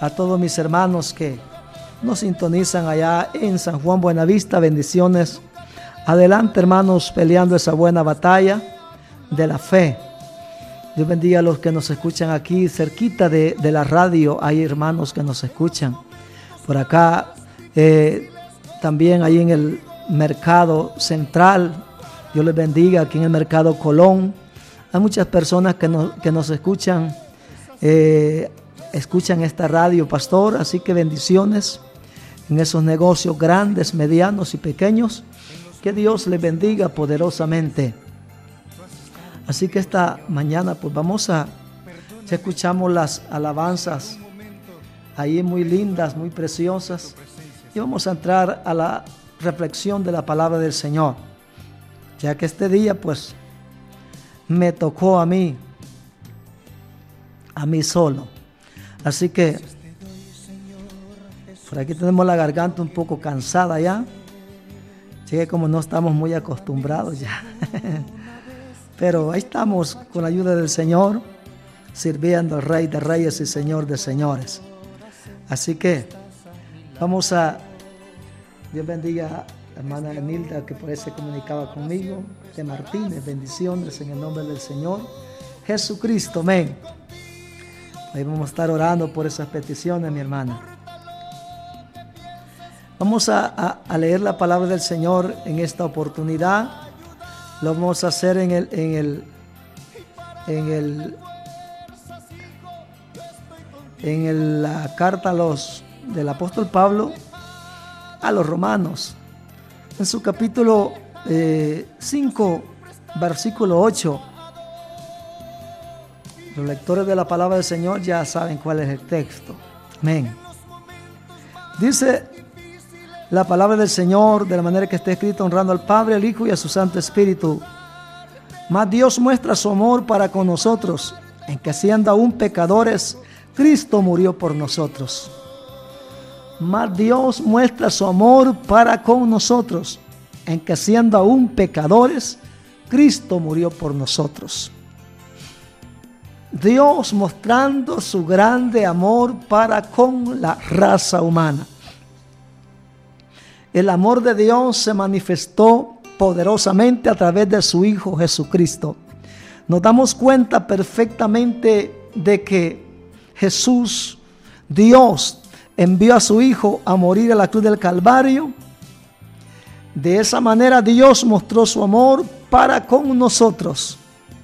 a todos mis hermanos que nos sintonizan allá en San Juan Buenavista. Bendiciones. Adelante, hermanos, peleando esa buena batalla de la fe. Dios bendiga a los que nos escuchan aquí cerquita de la radio. Hay hermanos que nos escuchan por acá, también ahí en el mercado central. Dios les bendiga. Aquí en el mercado Colón hay muchas personas que nos escuchan, escuchan esta radio, pastor. Así que bendiciones en esos negocios grandes, medianos y pequeños. Que Dios les bendiga poderosamente. Así que esta mañana pues ya escuchamos las alabanzas ahí muy lindas, muy preciosas, y vamos a entrar a la reflexión de la palabra del Señor, ya que este día pues me tocó a mí solo. Así que por aquí tenemos la garganta un poco cansada ya, así que como no estamos muy acostumbrados ya. Pero ahí estamos con la ayuda del Señor, sirviendo al Rey de Reyes y Señor de Señores. Así que Dios bendiga a la hermana Nilda, que por ahí se comunicaba conmigo, de Martínez. Bendiciones en el nombre del Señor Jesucristo, amén. Ahí vamos a estar orando por esas peticiones, mi hermana. Vamos a leer la palabra del Señor en esta oportunidad. Lo vamos a hacer en la carta del apóstol Pablo a los romanos, en su capítulo 5, versículo 8. Los lectores de la palabra del Señor ya saben cuál es el texto. Amén. Dice la palabra del Señor de la manera que está escrito, honrando al Padre, al Hijo y a su Santo Espíritu. Mas Dios muestra su amor para con nosotros, en que siendo aún pecadores, Cristo murió por nosotros. Mas Dios muestra su amor para con nosotros, en que siendo aún pecadores, Cristo murió por nosotros. Dios mostrando su grande amor para con la raza humana. El amor de Dios se manifestó poderosamente a través de su Hijo Jesucristo. Nos damos cuenta perfectamente de que Jesús, Dios, envió a su Hijo a morir a la cruz del Calvario. De esa manera Dios mostró su amor para con nosotros.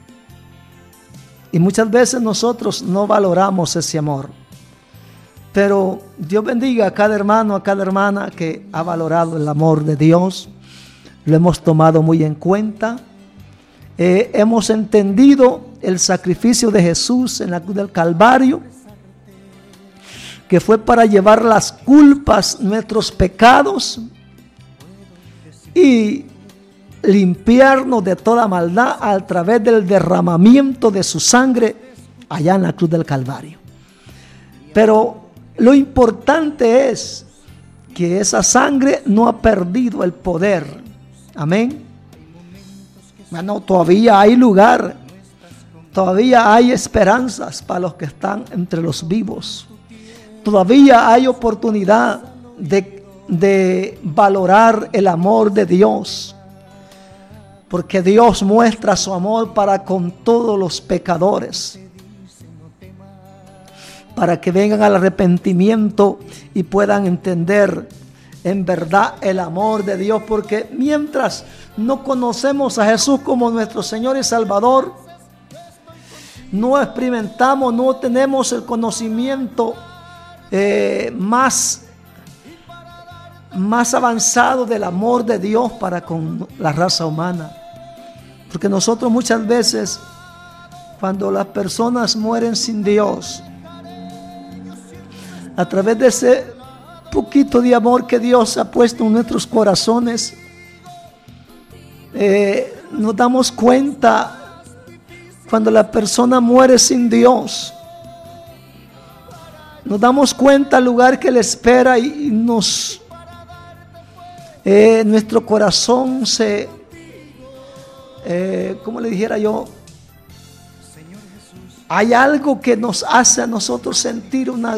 Y muchas veces nosotros no valoramos ese amor. Pero Dios bendiga a cada hermano, a cada hermana que ha valorado el amor de Dios. Lo hemos tomado muy en cuenta. Hemos entendido el sacrificio de Jesús en la cruz del Calvario, que fue para llevar las culpas, nuestros pecados, y limpiarnos de toda maldad a través del derramamiento de su sangre allá en la cruz del Calvario. Pero lo importante es que esa sangre no ha perdido el poder. Amén. Bueno, todavía hay lugar, todavía hay esperanzas para los que están entre los vivos. Todavía hay oportunidad de valorar el amor de Dios, porque Dios muestra su amor para con todos los pecadores, para que vengan al arrepentimiento y puedan entender en verdad el amor de Dios. Porque mientras no conocemos a Jesús como nuestro Señor y Salvador, no experimentamos, no tenemos el conocimiento más avanzado del amor de Dios para con la raza humana. Porque nosotros muchas veces, cuando las personas mueren sin Dios, a través de ese poquito de amor que Dios ha puesto en nuestros corazones, nos damos cuenta cuando la persona muere sin Dios. Nos damos cuenta del lugar que le espera y nuestro corazón se, como le dijera yo, hay algo que nos hace a nosotros sentir una